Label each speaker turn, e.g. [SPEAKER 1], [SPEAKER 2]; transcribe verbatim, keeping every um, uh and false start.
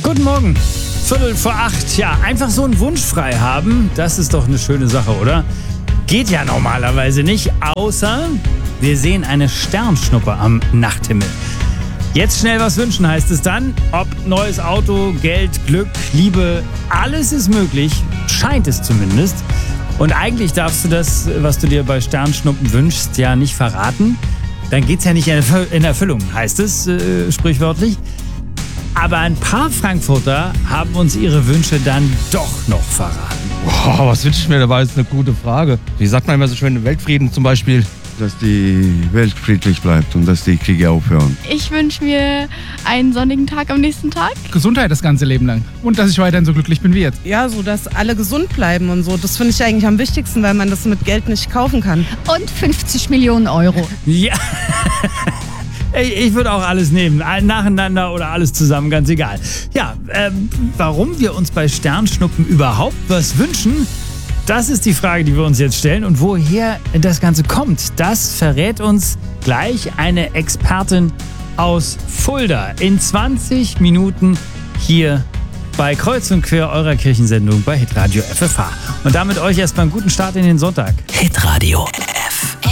[SPEAKER 1] Guten Morgen. Viertel vor acht. Ja, einfach so einen Wunsch frei haben, das ist doch eine schöne Sache, oder? Geht ja normalerweise nicht, außer wir sehen eine Sternschnuppe am Nachthimmel. Jetzt schnell was wünschen, heißt es dann. Ob neues Auto, Geld, Glück, Liebe, alles ist möglich, scheint es zumindest. Und eigentlich darfst du das, was du dir bei Sternschnuppen wünschst, ja nicht verraten. Dann geht's ja nicht in Erfüllung, heißt es äh, sprichwörtlich. Aber ein paar Frankfurter haben uns ihre Wünsche dann doch noch verraten.
[SPEAKER 2] Boah, was wünsche ich mir dabei? Ist eine gute Frage. Wie sagt man immer so schön, Weltfrieden zum Beispiel?
[SPEAKER 3] Dass die Welt friedlich bleibt und dass die Kriege aufhören.
[SPEAKER 4] Ich wünsche mir einen sonnigen Tag am nächsten Tag.
[SPEAKER 5] Gesundheit das ganze Leben lang. Und dass ich weiterhin so glücklich bin wie jetzt.
[SPEAKER 6] Ja, so dass alle gesund bleiben und so. Das finde ich eigentlich am wichtigsten, weil man das mit Geld nicht kaufen kann.
[SPEAKER 7] Und fünfzig Millionen Euro.
[SPEAKER 1] Ja, ich würde auch alles nehmen. Nacheinander oder alles zusammen, ganz egal. Ja, ähm, warum wir uns bei Sternschnuppen überhaupt was wünschen, das ist die Frage, die wir uns jetzt stellen. Und woher das Ganze kommt, das verrät uns gleich eine Expertin aus Fulda. In zwanzig Minuten hier bei Kreuz und Quer, eurer Kirchensendung bei Hitradio F F H. Und damit euch erstmal einen guten Start in den Sonntag.
[SPEAKER 8] Hitradio F